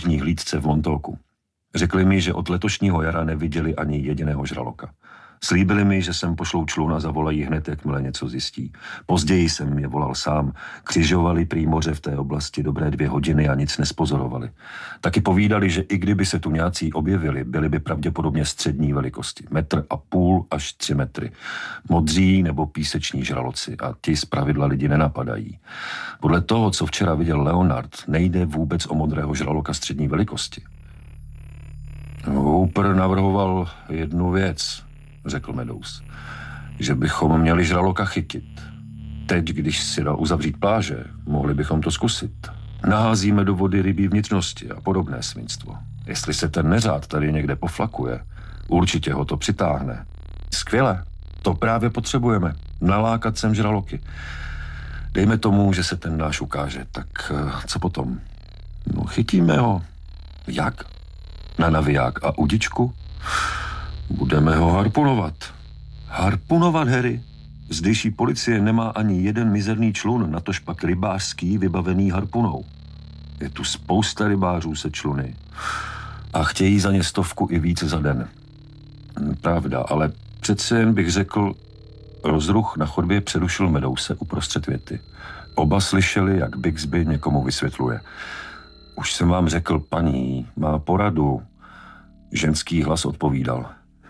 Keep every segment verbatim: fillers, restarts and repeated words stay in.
hlídce v Montóku. Řekli mi, že od letošního jara neviděli ani jediného žraloka. Slíbili mi, že sem pošlou člun a zavolají hned, jakmile něco zjistí. Později jsem je volal sám. Křižovali prý moře v té oblasti dobré dvě hodiny a nic nespozorovali. Taky povídali, že i kdyby se tu nějací objevili, byli by pravděpodobně střední velikosti. Metr a půl až tři metry. Modří nebo píseční žraloci a ti zpravidla lidi nenapadají. Podle toho, co včera viděl Leonard, nejde vůbec o modrého žraloka střední velikosti. Hooper navrhoval jednu věc, řekl Meadows, že bychom měli žraloka chytit. Teď, když si dal uzavřít pláže, mohli bychom to zkusit. Naházíme do vody rybí vnitřnosti a podobné svinstvo. Jestli se ten neřád tady někde poflakuje, určitě ho to přitáhne. Skvěle, to právě potřebujeme. Nalákat sem žraloky. Dejme tomu, že se ten náš ukáže, tak co potom? No, chytíme ho. Jak? Na naviják a udičku? Budeme ho harpunovat. Harpunovat, Harry? Zdejší policie nemá ani jeden mizerný člun, natož pak rybářský vybavený harpunou. Je tu spousta rybářů se čluny. A chtějí za ně stovku i víc za den. Pravda, ale přece jen bych řekl, rozruch na chodbě přerušil Meadowse uprostřed věty. Oba slyšeli, jak Bixby někomu vysvětluje. Už jsem vám řekl, paní, má poradu. Ženský hlas odpovídal.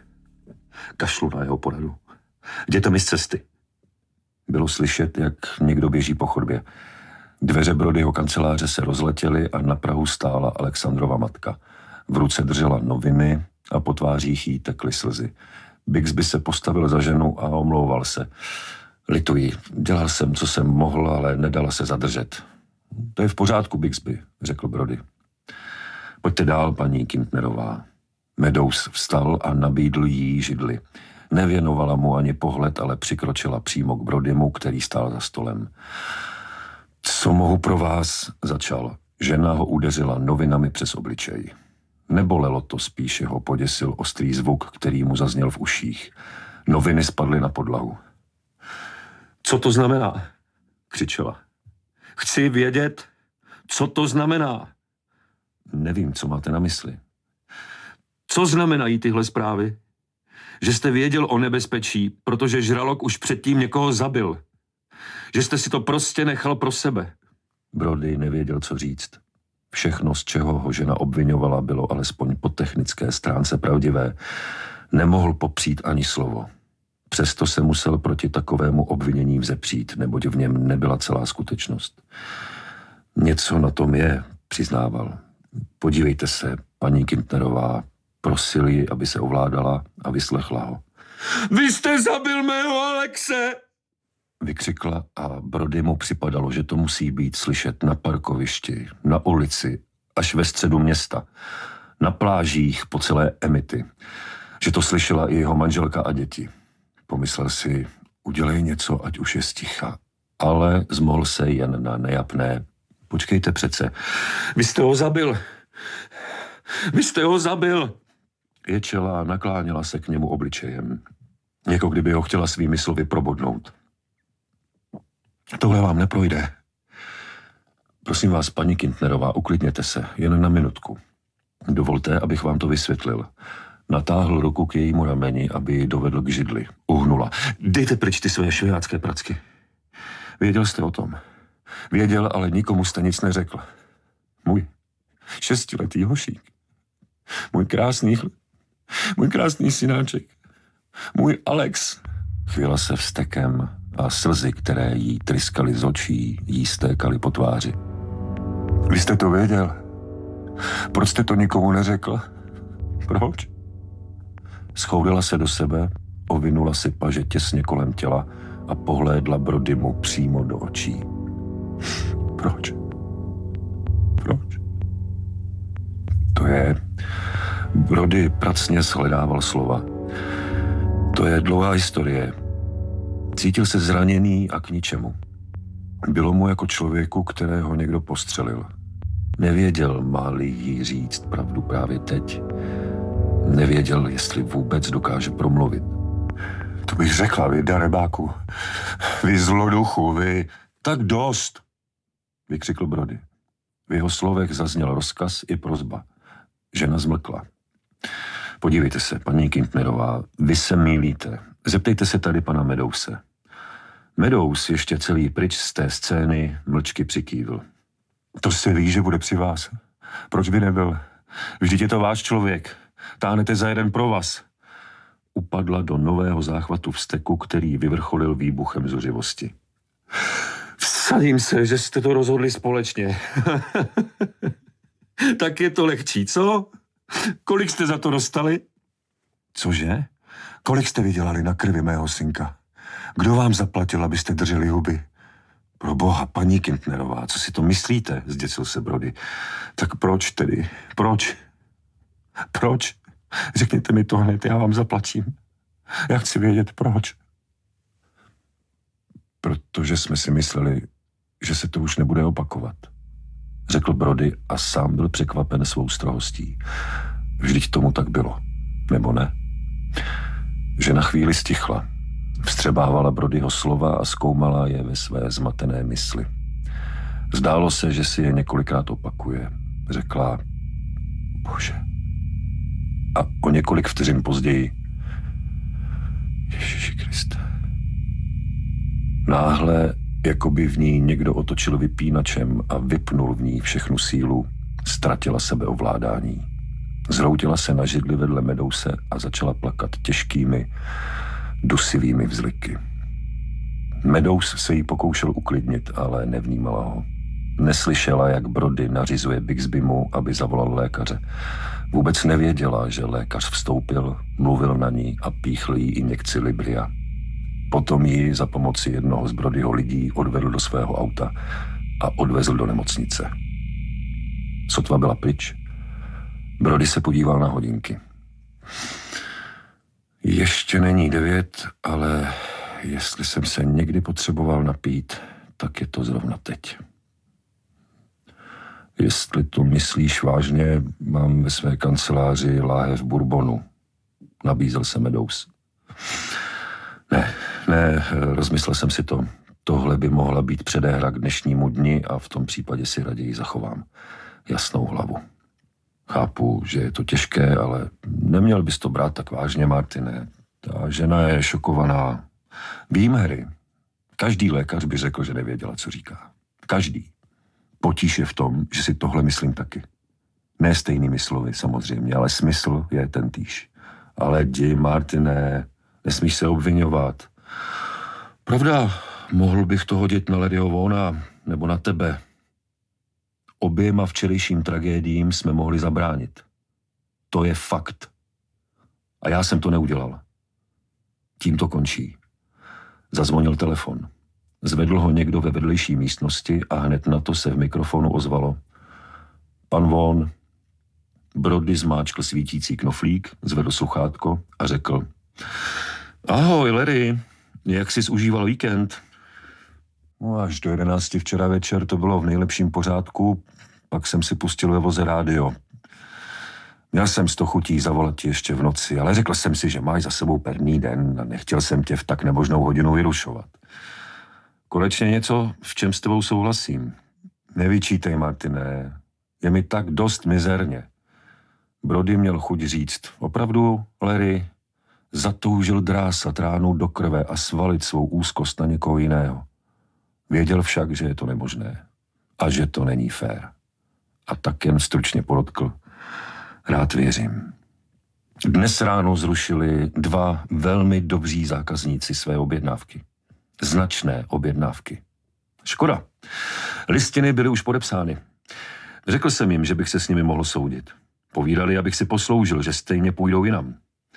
Kašlu na jeho poradu. Jděte mi z cesty. Bylo slyšet, jak někdo běží po chodbě. Dveře Brodyho kanceláře se rozletěly a na prahu stála Alexandrova matka. V ruce držela noviny a po tvářích jí tekly slzy. Bixby se postavil za ženu a omlouval se. Lituji, dělal jsem, co jsem mohl, ale nedala se zadržet. To je v pořádku, Bixby, řekl Brody. Pojďte dál, paní Kintnerová. Meadows vstal a nabídl jí židli. Nevěnovala mu ani pohled, ale přikročila přímo k Brodymu, který stál za stolem. Co mohu pro vás, začal. Žena ho udeřila novinami přes obličej. Nebolelo to, spíše ho poděsil ostrý zvuk, který mu zazněl v uších. Noviny spadly na podlahu. Co to znamená? Křičela. Chci vědět, co to znamená. Nevím, co máte na mysli. Co znamenají tyhle zprávy? Že jste věděl o nebezpečí, protože žralok už předtím někoho zabil. Že jste si to prostě nechal pro sebe. Brody nevěděl, co říct. Všechno, z čeho ho žena obvinovala, bylo alespoň po technické stránce pravdivé. Nemohl popřít ani slovo. Přesto se musel proti takovému obvinění vzepřít, neboť v něm nebyla celá skutečnost. Něco na tom je, přiznával. Podívejte se, paní Kintnerová, prosil ji, aby se ovládala a vyslechla ho. Vy jste zabil mého Alexe! Vykřikla a Brody mu připadalo, že to musí být slyšet na parkovišti, na ulici, až ve středu města, na plážích po celé Amity, že to slyšela i jeho manželka a děti. Pomyslel si, udělej něco, ať už je sticha, ale zmohl se jen na nejapné. Počkejte přece, vy jste ho zabil. Vy jste ho zabil. Ječela a nakláněla se k němu obličejem, jako kdyby ho chtěla svými slovy probodnout. Tohle vám neprojde. Prosím vás, paní Kintnerová, uklidněte se, jen na minutku. Dovolte, abych vám to vysvětlil. Natáhl ruku k jejímu rameni, aby ji dovedl k židli. Uhnula. Dejte pryč ty své švejácké pracky. Věděl jste o tom. Věděl, ale nikomu jste nic neřekl. Můj šestiletý hošík. Můj krásný chlap. Můj krásný synáček. Můj Alex. Chvěla se vztekem a slzy, které jí tryskaly z očí, jí stékaly po tváři. Vy jste to věděl? Proč jste to nikomu neřekl? Proč? Schoudila se do sebe, ovinula si paže těsně kolem těla a pohlédla Brodymu přímo do očí. Proč? Proč? To je... Brody pracně shledával slova. To je dlouhá historie. Cítil se zraněný a k ničemu. Bylo mu jako člověku, kterého někdo postřelil. Nevěděl, má-li jí říct pravdu právě teď. Nevěděl, jestli vůbec dokáže promluvit. To bych řekla, vy darebáku. Vy zloduchu, vy... Tak dost, vykřikl Brody. V jeho slovech zazněl rozkaz i prosba. Žena zmlkla. Podívejte se, paní Kintnerová, vy se mýlíte. Zeptejte se tady pana Meadowse. Meadows, ještě celý pryč z té scény, mlčky přikývl. To se ví, že bude při vás. Proč by nebyl? Vždyť je to váš člověk. Táhnete za jeden provaz. Upadla do nového záchvatu vzteku, který vyvrcholil výbuchem zuřivosti. Vsadím se, že jste to rozhodli společně. Tak je to lehčí, co? Kolik jste za to dostali? Cože? Kolik jste vydělali na krvi mého synka? Kdo vám zaplatil, abyste drželi huby? Pro boha, paní Kintnerová, co si to myslíte? Zděsil se Brody. Tak proč tedy? Proč? Proč? Řekněte mi to hned, já vám zaplatím. Já chci vědět, proč. Protože jsme si mysleli, že se to už nebude opakovat. Řekl Brody a sám byl překvapen svou strohostí. Vždyť tomu tak bylo, nebo ne? Že na chvíli stichla. Vstřebávala Brodyho slova a zkoumala je ve své zmatené mysli. Zdálo se, že si je několikrát opakuje. Řekla, bože. A o několik vteřin později, Ježiši Kriste. Náhle, jako by v ní někdo otočil vypínačem a vypnul v ní všechnu sílu, ztratila sebeovládání. Zhroutila se na židli vedle Meadowse a začala plakat těžkými, dusivými vzliky. Meadows se jí pokoušel uklidnit, ale nevnímala ho. Neslyšela, jak Brody nařizuje Bixbymu, aby zavolal lékaře. Vůbec nevěděla, že lékař vstoupil, mluvil na ní a píchl jí injekci Libria. Potom ji za pomoci jednoho z Brodyho lidí odvedl do svého auta a odvezl do nemocnice. Sotva byla pryč. Brody se podíval na hodinky. Ještě není devět, ale jestli jsem se někdy potřeboval napít, tak je to zrovna teď. Jestli to myslíš vážně, mám ve své kanceláři láhev bourbonu. Nabízel se Meadows. Ne, ne, rozmyslel jsem si to. Tohle by mohla být předehra k dnešnímu dni a v tom případě si raději zachovám jasnou hlavu. Chápu, že je to těžké, ale neměl bys to brát tak vážně, Martine. Ta žena je šokovaná. Vím, Harry. Každý lékař by řekl, že nevěděla, co říká. Každý. Potíž je v tom, že si tohle myslím taky. Ne stejnými slovy, samozřejmě, ale smysl je tentýž. Ale jdi, Martine, nesmíš se obvinovat. Pravda, mohl bych to hodit na Larryho Vaughna nebo na tebe. Oběma včerejším tragédiím jsme mohli zabránit. To je fakt. A já jsem to neudělal. Tím to končí. Zazvonil telefon. Zvedl ho někdo ve vedlejší místnosti a hned na to se v mikrofonu ozvalo. Pan Vaughn. Brody zmáčkl svítící knoflík, zvedl sluchátko a řekl. Ahoj, Larry. Jak jsi užíval víkend? No, až do jedenácti včera večer to bylo v nejlepším pořádku, pak jsem si pustil ve voze rádio. Měl jsem sto chutí zavolat ti ještě v noci, ale řekl jsem si, že máš za sebou pevný den a nechtěl jsem tě v tak nemožnou hodinu vyrušovat. Konečně něco, v čem s tebou souhlasím. Nevyčítej, Martine, je mi tak dost mizerně. Brody měl chuť říct, opravdu, Larry, zatoužil drásat ránu do krve a svalit svou úzkost na někoho jiného. Věděl však, že je to nemožné a že to není fér. A tak jen stručně podotkl. Rád věřím. Dnes ráno zrušili dva velmi dobří zákazníci své objednávky. Značné objednávky. Škoda. Listiny byly už podepsány. Řekl jsem jim, že bych se s nimi mohl soudit. Povídali, abych si posloužil, že stejně půjdou jinam.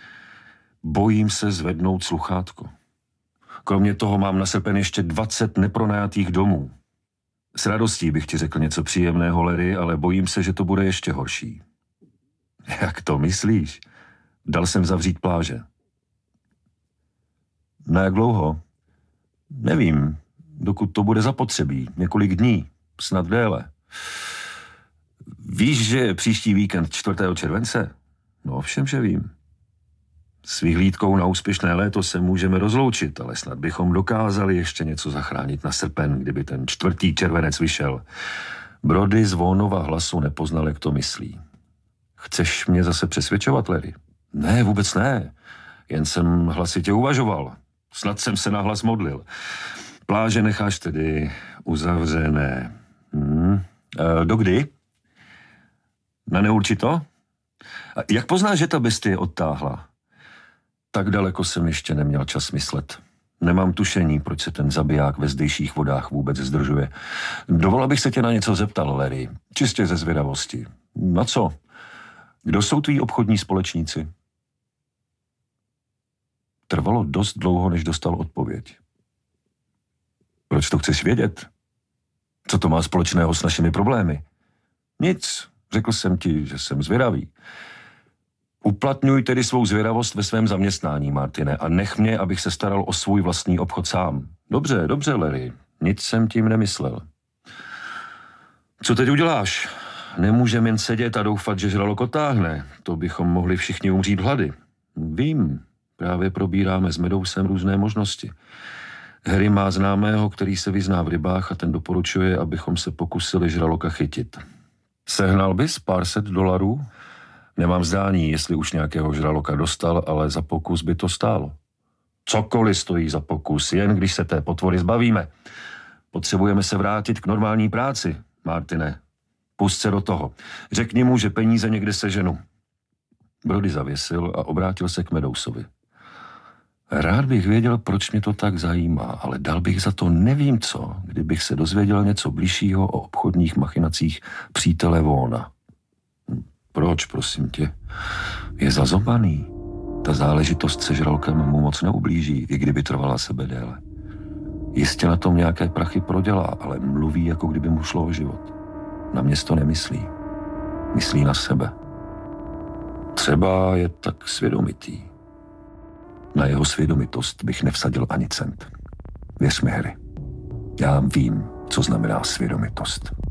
Bojím se zvednout sluchátko. Kromě toho mám na srpen ještě dvacet nepronajatých domů. S radostí bych ti řekl něco příjemného, Larry, ale bojím se, že to bude ještě horší. Jak to myslíš? Dal jsem zavřít pláže. Na jak dlouho? Nevím, dokud to bude zapotřebí. Několik dní, snad déle. Víš, že je příští víkend čtvrtého července? No ovšem, že vím. S vyhlídkou na úspěšné léto se můžeme rozloučit, ale snad bychom dokázali ještě něco zachránit na srpen, kdyby ten čtvrtý červenec vyšel. Brody z Vaughanova hlasu nepoznal, jak to myslí. Chceš mě zase přesvědčovat, Larry? Ne, vůbec ne. Jen jsem hlasitě uvažoval. Snad jsem se nahlas modlil. Pláže necháš tedy uzavřené. Hmm. E, dokdy? Na neurčito? A jak poznáš, že ta bestie odtáhla? Tak daleko jsem ještě neměl čas myslet. Nemám tušení, proč se ten zabiják ve zdejších vodách vůbec zdržuje. Dovolil bych se tě na něco zeptal, Larry. Čistě ze zvědavosti. Na co? Kdo jsou tví obchodní společníci? Trvalo dost dlouho, než dostal odpověď. Proč to chceš vědět? Co to má společného s našimi problémy? Nic, řekl jsem ti, že jsem zvědavý. Uplatňuj tedy svou zvědavost ve svém zaměstnání, Martine, a nech mě, abych se staral o svůj vlastní obchod sám. Dobře, dobře, Larry, nic jsem tím nemyslel. Co teď uděláš? Nemůžeme jen sedět a doufat, že žralok otáhne. To bychom mohli všichni umřít hlady. Vím, právě probíráme s Meadowsem různé možnosti. Harry má známého, který se vyzná v rybách a ten doporučuje, abychom se pokusili žraloka chytit. Sehnal bys pár set dolarů? Nemám zdání, jestli už nějakého žraloka dostal, ale za pokus by to stálo. Cokoliv stojí za pokus, jen když se té potvory zbavíme. Potřebujeme se vrátit k normální práci, Martine. Pust se do toho. Řekni mu, že peníze někde seženu. Brody zavěsil a obrátil se k Meadowsovi. Rád bych věděl, proč mě to tak zajímá, ale dal bych za to nevím co, kdybych se dozvěděl něco bližšího o obchodních machinacích přítele Vaughana. Proč, prosím tě? Je zazobaný. Ta záležitost se žralkem mu moc neublíží, i kdyby trvala sebe déle. Jistě na tom nějaké prachy prodělá, ale mluví, jako kdyby mu šlo o život. Na město nemyslí. Myslí na sebe. Třeba je tak svědomitý. Na jeho svědomitost bych nevsadil ani cent. Věř mi, Harry. Já vím, co znamená svědomitost.